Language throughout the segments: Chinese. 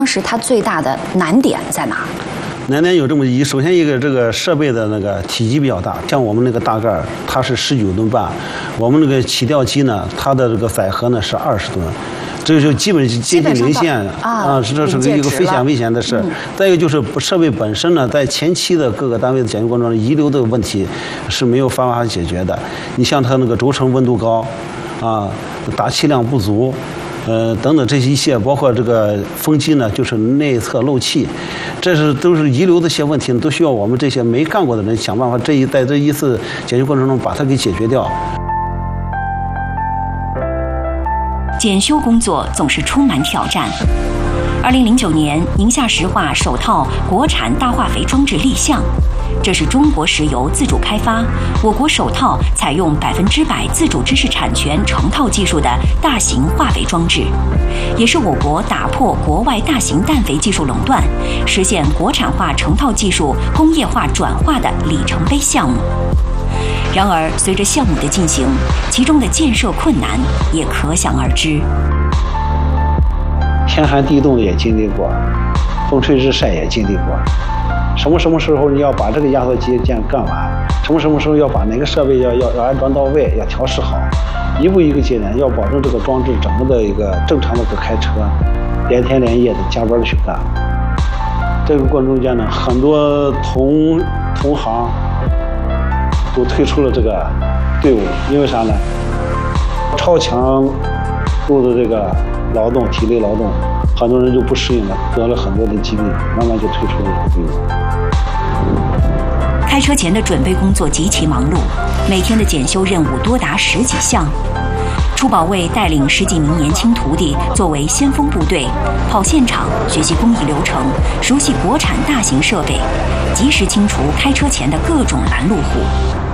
当时它最大的难点在哪？ 难点有这么一，首先一个这个设备的那个体积比较大，像我们那个大盖它是19吨半，我们那个起吊机呢，它的这个载荷呢是20吨。这个就基本接近零线这是一个非常危险的事。再一个就是设备本身呢，在前期的各个单位的检修过程中，遗留的问题是没有办法解决的。你像它那个轴承温度高，打气量不足，等等这一些，包括这个风机呢，就是内侧漏气，都是遗留的一些问题，都需要我们这些没干过的人想办法在这一次检修过程中把它给解决掉。 检修工作总是充满挑战。2009年，宁夏石化首套国产大化肥装置立项，这是中国石油自主开发，我国首套采用100%自主知识产权成套技术的大型化肥装置，也是我国打破国外大型氮肥技术垄断，实现国产化成套技术工业化转化的里程碑项目。然而，随着项目的进行，其中的建设困难也可想而知。 天寒地冻也经历过，风吹日晒也经历过。什么时候你要把这个压缩机干完？什么时候要把哪个设备要安装到位，要调试好，一步一个节点，要保证这个装置整个的一个正常的开车，连天连夜的加班去干。这个过程中间呢，很多同行都退出了这个队伍，因为啥呢？超强度的这个劳动，体力劳动，很多人就不适应了，得了很多的疾病，慢慢就退出了这个队伍。 开车前的准备工作极其忙碌，每天的检修任务多达10几项。朱保卫带领10几名年轻徒弟作为先锋部队，跑现场学习工艺流程，熟悉国产大型设备，及时清除开车前的各种拦路虎。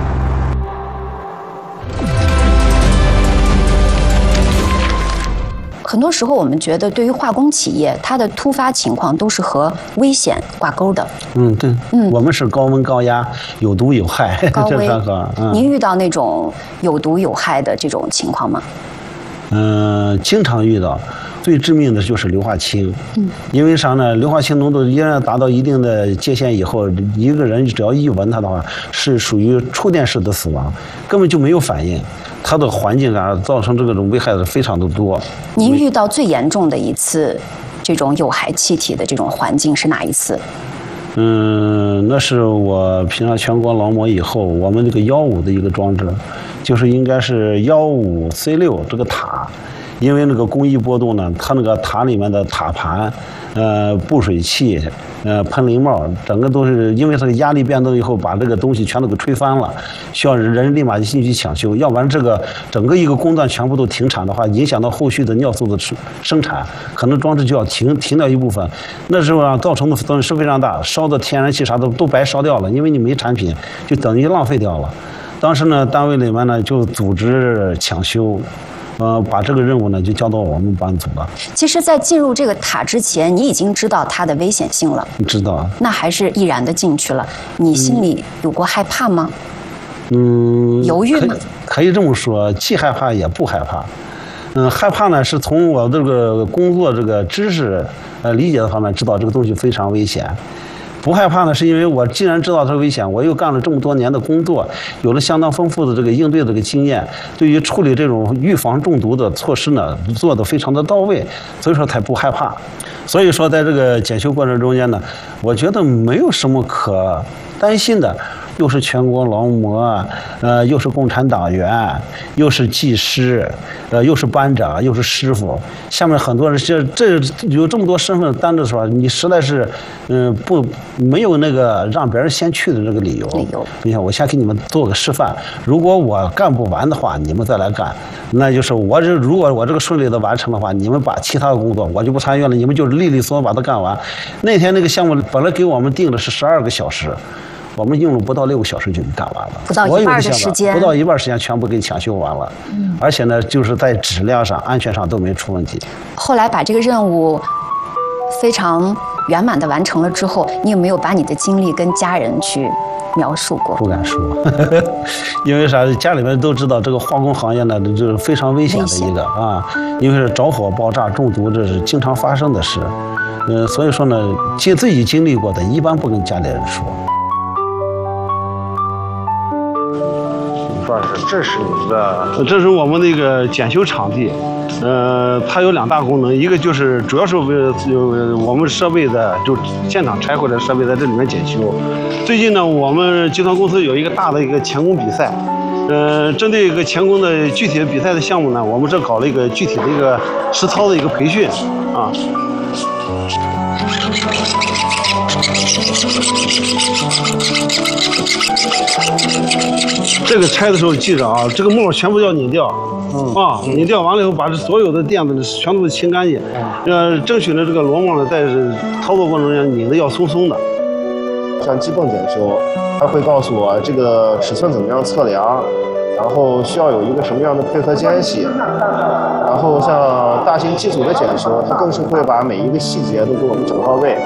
很多时候，我们觉得对于化工企业，它的突发情况都是和危险挂钩的。 对，我们是高温高压，有毒有害。 高危。您遇到那种有毒有害的这种情况吗？ 经常遇到。最致命的就是硫化氢。因为啥呢？硫化氢浓度一旦达到一定的界限以后，一个人只要一闻它的话，是属于触电式的死亡，根本就没有反应。它的环境造成这种危害的非常的多。 您遇到最严重的一次这种有害气体的这种环境是哪一次？ 那是我评上全国劳模以后，我们这个15的一个装置，就是应该是15C6这个塔，因为那个工艺波动呢，它那个塔里面的塔盘、布水器、喷淋帽，整个都是因为这个压力变动以后，把这个东西全都给吹翻了，需要人立马进去抢修，要不然这个整个一个工段全部都停产的话，影响到后续的尿素的生产，可能装置就要停掉一部分。那时候造成的损失非常大，烧的天然气啥的都白烧掉了，因为你没产品，就等于浪费掉了。当时呢，单位里面呢就组织抢修。把这个任务呢就交到我们班组了。 其实，在进入这个塔之前，你已经知道它的危险性了。 知道。 那还是毅然的进去了。你心里有过害怕吗？犹豫吗？ 可以这么说，既害怕也不害怕。害怕呢是从我这个工作这个知识理解的方面知道这个东西非常危险。不害怕呢，是因为我既然知道它危险，我又干了这么多年的工作，有了相当丰富的这个应对的这个经验，对于处理这种预防中毒的措施呢，做得非常的到位，所以说才不害怕。所以说，在这个检修过程中间呢，我觉得没有什么可担心的。又是全国劳模，又是共产党员，又是技师，又是班长，又是师傅。下面很多人这有这么多身份担着的时候，你实在是，没有那个让别人先去的这个理由。你看，我先给你们做个示范，如果我干不完的话，你们再来干。那就是如果我这个顺利的完成的话，你们把其他的工作我就不参与了，你们就是利利索索把它干完。那天那个项目本来给我们定的是12个小时。我们用了不到6个小时就干完了， 不到一半的时间， 不到一半时间全部给抢修完了。而且呢，就是在质量上、安全上都没出问题。 后来把这个任务非常圆满的完成了之后，你有没有把你的经历跟家人去描述过？ 不敢说，因为啥？家里面都知道这个化工行业呢，就是非常危险的一个啊，因为是着火、爆炸、中毒，这是经常发生的事。 所以说呢，自己经历过的，一般不跟家里人说。这是一个，这是我们那个检修场地，它有2大功能，一个就是主要是我们设备的就现场拆回来的设备在这里面检修。最近呢，我们集团公司有一个大的一个钳工比赛，针对一个钳工的具体的比赛的项目呢，我们这搞了一个具体的一个实操的一个培训啊。这个拆的时候记着啊，这个帽全部要拧掉，拧掉完了以后，把这所有的垫子全都清干净，争取了这个螺帽呢，在操作过程中拧的要松松的。 像机泵检修，它会告诉我这个尺寸怎么样测量，然后需要有一个什么样的配合间隙。然后像大型机组的检修，它更是会把每一个细节都给我们整到位。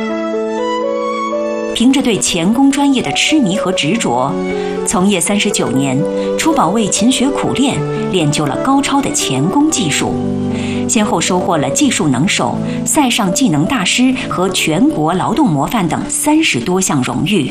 凭着对钳工专业的痴迷和执着，从业39年，楚保卫勤学苦练，练就了高超的钳工技术，先后收获了技术能手、赛上技能大师和全国劳动模范等30多项荣誉。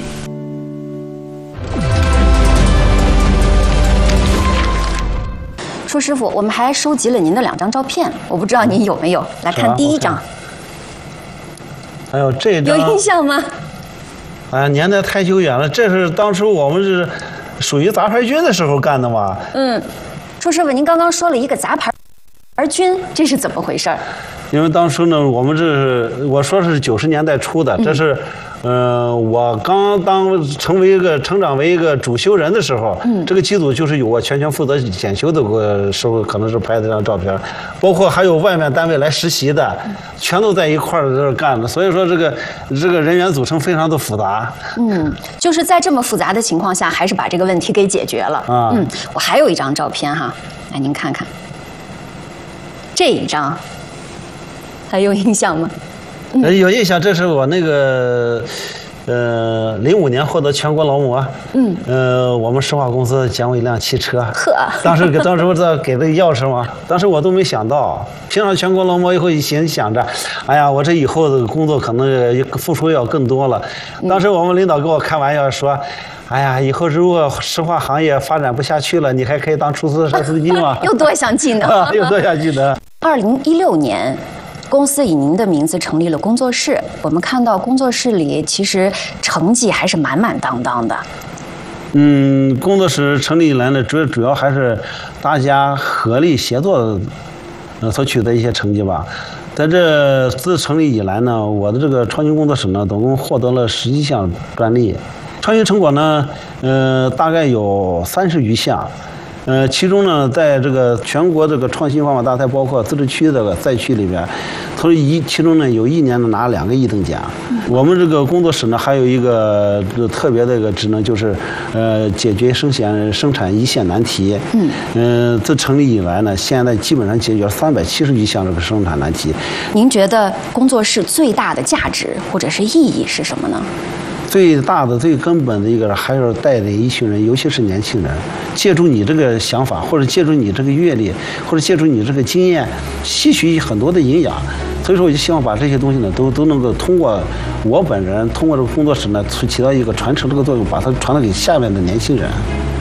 舒师傅，我们还收集了您的2张照片，我不知道您有没有来看第一张。 哎呦，这张有印象吗？ 哎呀，年代太久远了，这是当初我们是属于杂牌军的时候干的嘛。 舒师傅，您刚刚说了一个杂牌军，这是怎么回事？ 因为当初呢，我们我说是90年代初的，这是，我刚成长为一个主修人的时候，这个机组就是由我全权负责检修的时候，可能是拍的这张照片，包括还有外面单位来实习的，全都在一块儿在这干的，所以说这个人员组成非常的复杂。 就是在这么复杂的情况下，还是把这个问题给解决了。我还有一张照片哈，来您看看，这一张。还有印象吗？ 有印象，这是我那个05年获得全国劳模。我们石化公司捡我一辆汽车。当时不知道给的钥匙吗？当时我都没想到，评上全国劳模以后，想着，哎呀，我这以后的工作可能付出要更多了。当时我们领导跟我开玩笑说，哎呀，以后如果石化行业发展不下去了，你还可以当出租车司机吗？ 又多项技能。 又多项技能。 2016年。公司以您的名字成立了工作室，我们看到工作室里其实成绩还是满满当当的。 工作室成立以来呢，主要还是大家合力协作所取得一些成绩吧。在这自成立以来呢，我的这个创新工作室呢，总共获得了11项专利，创新成果呢，大概有30余项。其中呢，在这个全国这个创新方法大赛，包括自治区这个赛区里边，其中呢有1年呢拿2个1等奖。我们这个工作室呢还有一个特别的一个职能，就是解决生产一线难题。自成立以来呢，现在基本上解决了370余项这个生产难题。 您觉得工作室最大的价值或者是意义是什么呢？ 最大的、最根本的一个，还是带领一群人，尤其是年轻人，借助你这个想法，或者借助你这个阅历，或者借助你这个经验，吸取很多的营养。所以说，我就希望把这些东西呢，都能够通过我本人，通过这个工作室呢，起到一个传承这个作用，把它传达给下面的年轻人。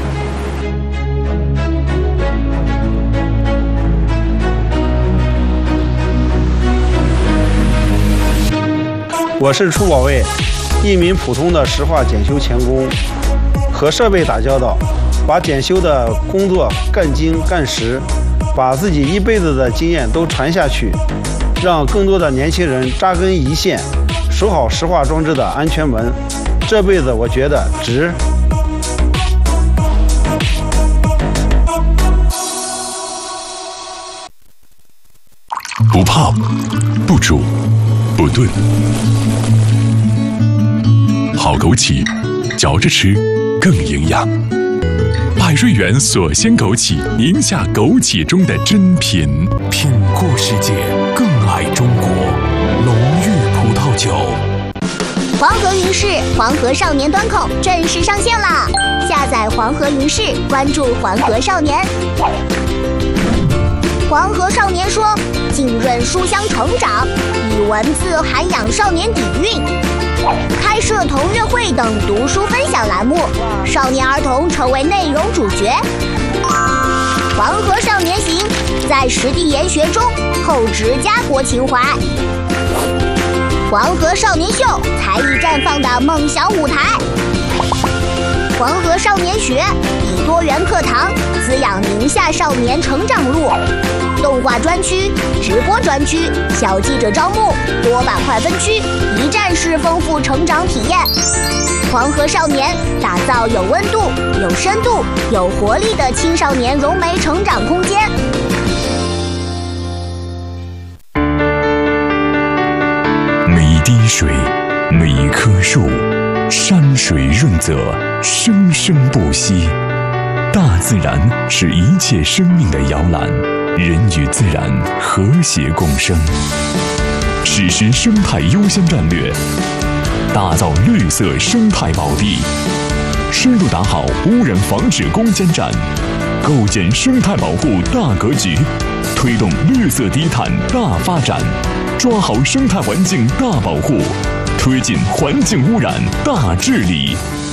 我是楚保卫。一名普通的石化检修钳工，和设备打交道，把检修的工作干精干实，把自己一辈子的经验都传下去，让更多的年轻人扎根一线，守好石化装置的安全门。这辈子我觉得值。 不泡，不煮，不炖。好枸杞，嚼着吃更营养。百瑞园锁鲜枸杞，宁夏枸杞中的珍品。品故世界，更爱中国。龙玉葡萄酒。 黄河云视黄河少年端口正式上线啦！下载黄河云视，关注黄河少年。黄河少年说， 浸润书香成长，以文字涵养少年底蕴。开设同乐会等读书分享栏目，少年儿童成为内容主角。黄河少年行，在实地研学中厚植家国情怀。黄河少年秀，才艺绽放的梦想舞台。黄河少年学，以多元课堂滋养宁夏少年成长路。动画专区、直播专区、小记者招募、多板块分区，一站式丰富成长体验。黄河少年打造有温度、有深度、有活力的青少年融媒成长空间。 每一滴水，每一棵树，山水润泽，生生不息。大自然是一切生命的摇篮，人与自然和谐共生。实施生态优先战略，打造绿色生态宝地，深入打好污染防治攻坚战，构建生态保护大格局，推动绿色低碳大发展，抓好生态环境大保护，推进环境污染大治理。